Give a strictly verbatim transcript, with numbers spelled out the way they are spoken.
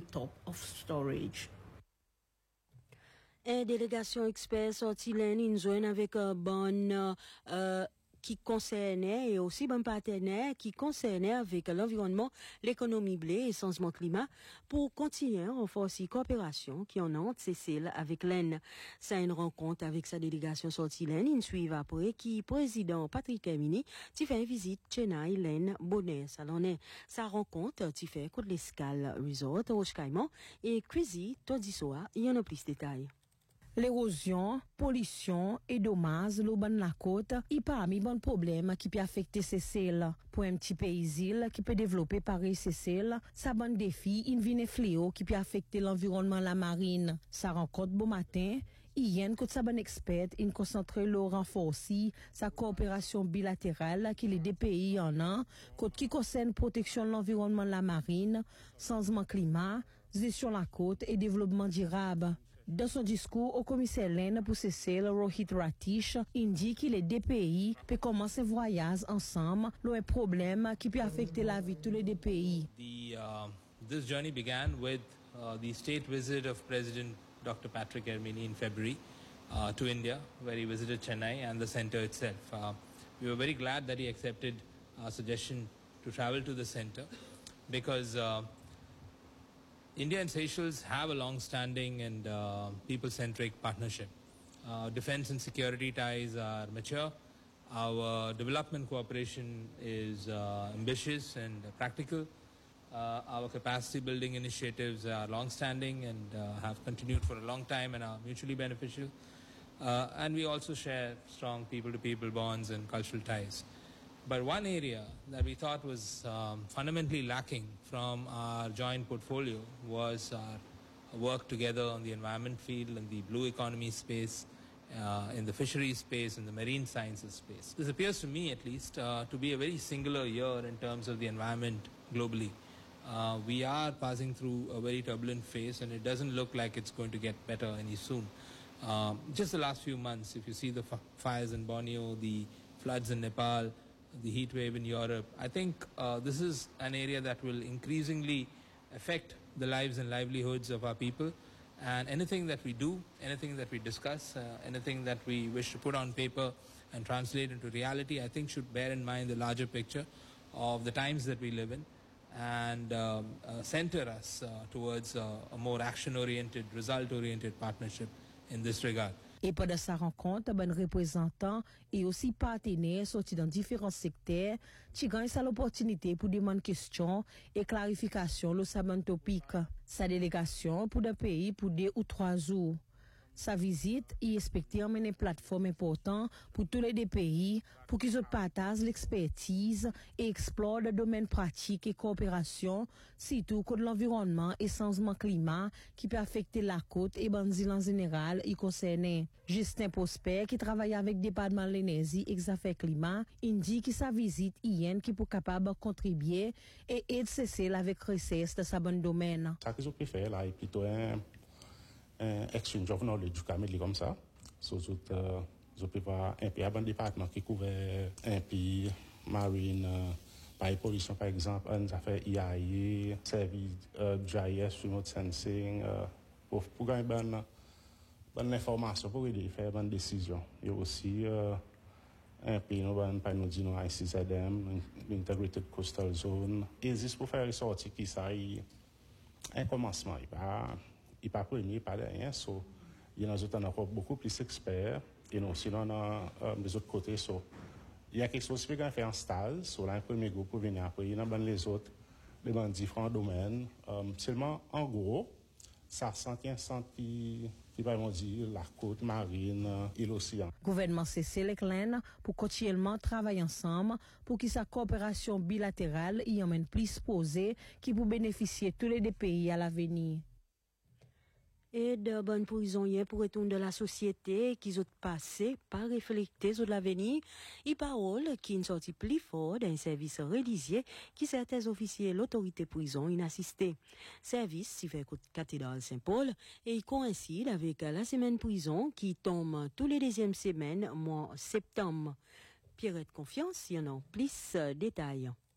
top of storage. Une délégation expert sorti l'Inde avec un bon euh, qui concernait et aussi bon partenaire qui concernait avec l'environnement, l'économie blé et changement climat pour continuer à renforcer la coopération qui en a entre Cécile avec l'Inde. C'est une rencontre avec sa délégation sortie l'Inde, une suive après qui président Patrick Hermini qui fait une visite Chennai, l'Inde, Bonnet, Salonnet. Sa rencontre qui fait côte l'escale resort au Caïman et Cuisy, Todisoa, il y en a plus de détails. L'érosion, pollution et dommages le ban la côte, y parmi bon problème qui peut affecter ces îles. Pour un petit pays île qui peut développer pareil ces îles, ça bon défi, une vine fléau qui peut affecter l'environnement la marine. Ça rencontre bon matin, hier que ça bon expert, in concentré le renforcer sa coopération bilatérale qui les deux pays en un, côte qui concerne protection de l'environnement la marine, changement climat, gestion la côte et développement durable. Dans son discours au commissaire l'Inde pour Cécile, Rohit Ratish indique que les deux pays peuvent commencer voyage ensemble, un problème qui peut affecter la vie de tous les deux pays. The, uh, this journey began with uh, the state visit of President Doctor Patrick Hermini in February uh, to India, where he visited Chennai and the center itself. Uh, we were very glad that he accepted our suggestion to travel to the center because uh, India and Seychelles have a long-standing and uh, people-centric partnership. Uh, defense and security ties are mature. Our development cooperation is uh, ambitious and practical. Uh, our capacity-building initiatives are long-standing and uh, have continued for a long time and are mutually beneficial. Uh, and we also share strong people-to-people bonds and cultural ties. But one area that we thought was um, fundamentally lacking from our joint portfolio was our work together on the environment field and the blue economy space, uh, in the fisheries space, in the marine sciences space. This appears to me, at least, uh, to be a very singular year in terms of the environment globally. Uh, we are passing through a very turbulent phase and it doesn't look like it's going to get better any soon. Um, just the last few months, if you see the f- fires in Borneo, the floods in Nepal, the heat wave in Europe, I think uh, this is an area that will increasingly affect the lives and livelihoods of our people. And anything that we do, anything that we discuss, uh, anything that we wish to put on paper and translate into reality, I think should bear in mind the larger picture of the times that we live in and um, uh, center us uh, towards uh, a more action-oriented, result-oriented partnership in this regard. Et pendant sa rencontre, ben représentants et aussi partenaires sortis dans différents secteurs, qui gagnent ça l'opportunité pour demander questions et clarifications le saban topic. Sa délégation pour un pays pour deux ou trois jours. Sa visite y expecte emmener une plateforme importante pour tous les deux pays pour qu'ils partagent l'expertise et explorent le domaine pratique et coopération, surtout contre l'environnement et changement climat qui peut affecter la côte et Banzil en général y concerné. Justin Prosper, qui travaille avec le département de l'énergie et des affaires climat, indique que sa visite hier qui peut capable contribuer et aider Cécile avec richesse de sa bon domaine. Ça que je préfère là est plutôt un un exchange of knowledge comme comme ça. So, je, euh, je peux voir un peu un département qui couvre un pays marine, euh, par pollution par exemple, on a fait I A I, service euh, G I S, remote sensing, euh, pour, pour gagner bonne, bonne information pour aider à faire bonne décision. Il y a aussi euh, un pays, nous par nous dit I C Z M, Integrated Coastal Zone. Il existe pour faire ressortir qui ça, un commencement, il va il pas premier, pas derrière, so, il y en a encore beaucoup plus experts, et non, sinon, on a euh, des autres côtés, so, il y a quelque chose qui peut faire un stage, so, là, un premier groupe pour venir après, il y en a les autres, dans différents domaines, um, seulement, en gros, ça sent un centre qui, qui va dire, la côte marine et l'océan. Gouvernement Cécile Leclerc pour continuellement travailler ensemble pour que sa coopération bilatérale y emmène plus posée qui pour bénéficier tous les deux pays à l'avenir. Et de bonnes prisonniers pour retourner de la société qui ont passé par réfléchir sur l'avenir, et parole qui ne sorti plus fort d'un service religieux qui certains officiers l'autorité prison inassisté. Service qui fait cathédrale Saint-Paul et il coïncide avec la semaine prison qui tombe tous les deuxièmes semaines mois septembre. Pierrette Confiance, il y en a plus de détails.